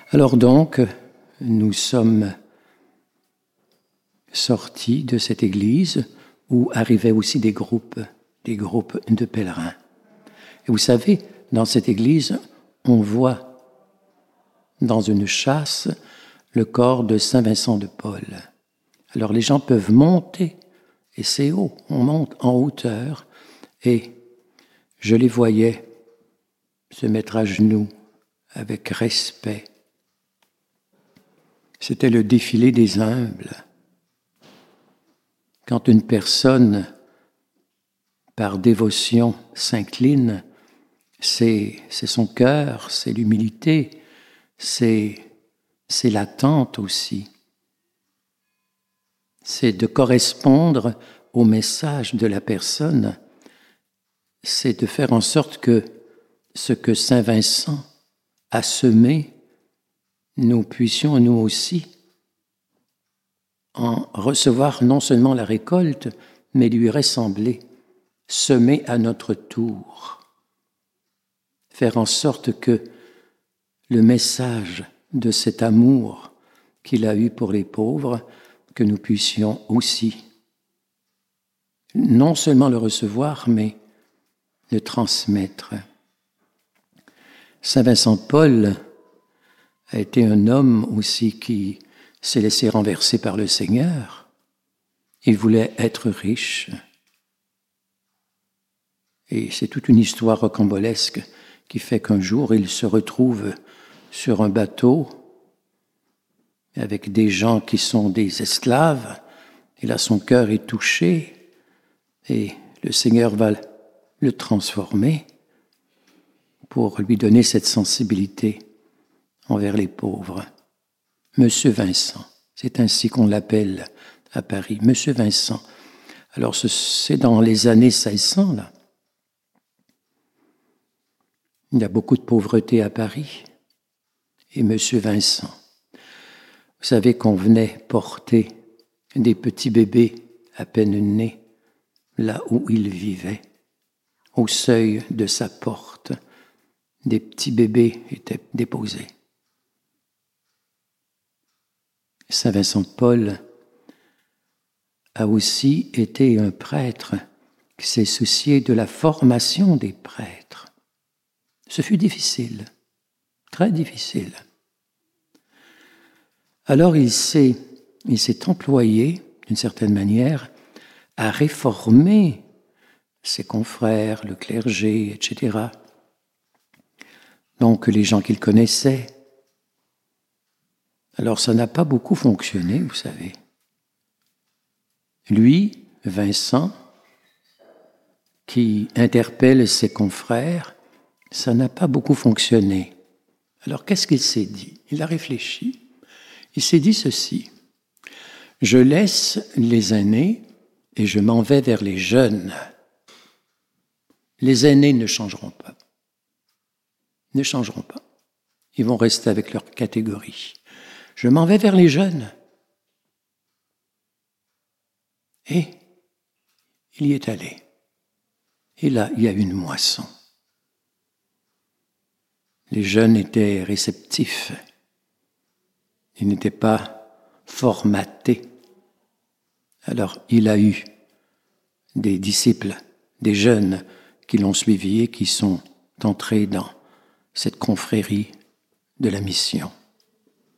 Alors donc, nous sommes sortis de cette église où arrivaient aussi des groupes de pèlerins. Et vous savez, dans cette église, on voit dans une châsse le corps de Saint Vincent de Paul. Alors les gens peuvent monter, et c'est haut, on monte en hauteur, et je les voyais se mettre à genoux avec respect. C'était le défilé des humbles. Quand une personne, par dévotion, s'incline, c'est son cœur, c'est l'humilité, c'est l'attente aussi. C'est de correspondre au message de la personne, c'est de faire en sorte que ce que Saint Vincent a semé, nous puissions nous aussi en recevoir non seulement la récolte, mais lui ressembler, semer à notre tour, faire en sorte que le message de cet amour qu'il a eu pour les pauvres, que nous puissions aussi non seulement le recevoir, mais le transmettre. Saint Vincent de Paul a été un homme aussi qui s'est laissé renverser par le Seigneur. Il voulait être riche. Et c'est toute une histoire rocambolesque qui fait qu'un jour, il se retrouve sur un bateau avec des gens qui sont des esclaves. Et là, son cœur est touché et le Seigneur va le transformer pour lui donner cette sensibilité envers les pauvres. Monsieur Vincent, c'est ainsi qu'on l'appelle à Paris, Monsieur Vincent. Alors c'est dans les années 1600, là. Il y a beaucoup de pauvreté à Paris. Et Monsieur Vincent, vous savez qu'on venait porter des petits bébés à peine nés là où il vivait, au seuil de sa porte. Des petits bébés étaient déposés. Saint Vincent de Paul a aussi été un prêtre qui s'est soucié de la formation des prêtres. Ce fut difficile, très difficile. Alors il s'est employé, d'une certaine manière, à réformer ses confrères, le clergé, etc. Donc les gens qu'il connaissait. Alors ça n'a pas beaucoup fonctionné, vous savez. Lui, Vincent, qui interpelle ses confrères, ça n'a pas beaucoup fonctionné. Alors qu'est-ce qu'il s'est dit? Il a réfléchi. Il s'est dit ceci: je laisse les aînés et je m'en vais vers les jeunes. Les aînés ne changeront pas. Ne changeront pas. Ils vont rester avec leur catégorie. Je m'en vais vers les jeunes. Et il y est allé. Et là, il y a une moisson. Les jeunes étaient réceptifs. Ils n'étaient pas formatés. Alors, il a eu des disciples, des jeunes qui l'ont suivi et qui sont entrés dans cette confrérie de la mission.